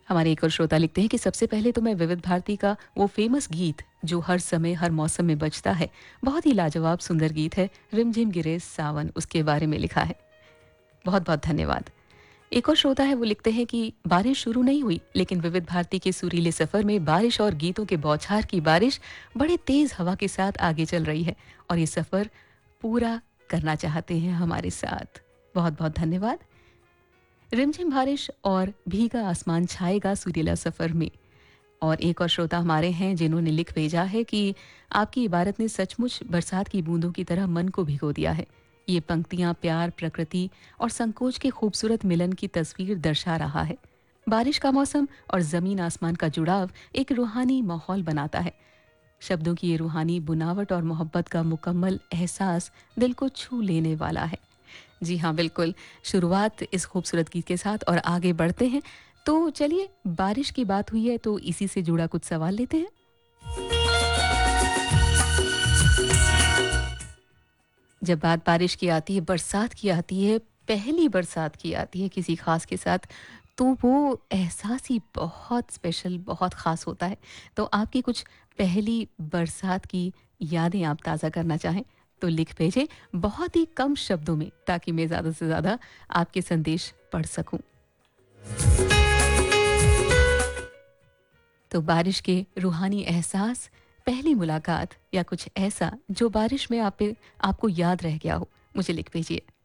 हमारे एक और श्रोता लिखते हैं कि सबसे पहले तो मैं विविध भारती का वो फेमस गीत जो हर समय हर मौसम में बजता है, बहुत ही लाजवाब सुंदर गीत है, रिमझिम गिरे सावन, उसके बारे में लिखा है। बहुत बहुत धन्यवाद। एक और श्रोता है, वो लिखते हैं कि बारिश शुरू नहीं हुई लेकिन विविध भारती के सुरीले सफर में बारिश और गीतों के बौछार की बारिश बड़े तेज हवा के साथ आगे चल रही है और ये सफर पूरा करना चाहते हैं हमारे साथ। बहुत बहुत धन्यवाद। रिमझिम बारिश और भीगा आसमान छाएगा सुरीला सफर में। और एक और श्रोता हमारे हैं जिन्होंने लिख भेजा है कि आपकी इबारत ने सचमुच बरसात की बूंदों की तरह मन को भिगो दिया है। ये पंक्तियां प्यार, प्रकृति और संकोच के खूबसूरत मिलन की तस्वीर दर्शा रहा है। बारिश का मौसम और जमीन आसमान का जुड़ाव एक रूहानी माहौल बनाता है। शब्दों की ये रूहानी बुनावट और मोहब्बत का मुकम्मल एहसास दिल को छू लेने वाला है। जी हाँ, बिल्कुल। शुरुआत इस खूबसूरत गीत के साथ और आगे बढ़ते हैं। तो चलिए, बारिश की बात हुई है तो इसी से जुड़ा कुछ सवाल लेते हैं। जब बात बारिश की आती है, बरसात की आती है, पहली बरसात की आती है किसी खास के साथ, तो वो एहसास ही बहुत स्पेशल, बहुत ख़ास होता है। तो आपकी कुछ पहली बरसात की यादें आप ताज़ा करना चाहें, तो लिख भेजें बहुत ही कम शब्दों में ताकि मैं ज़्यादा से ज़्यादा आपके संदेश पढ़ सकूँ। तो बारिश के रूहानी एहसास, पहली मुलाकात या कुछ ऐसा जो बारिश में आप पे आपको याद रह गया हो, मुझे लिख भेजिए।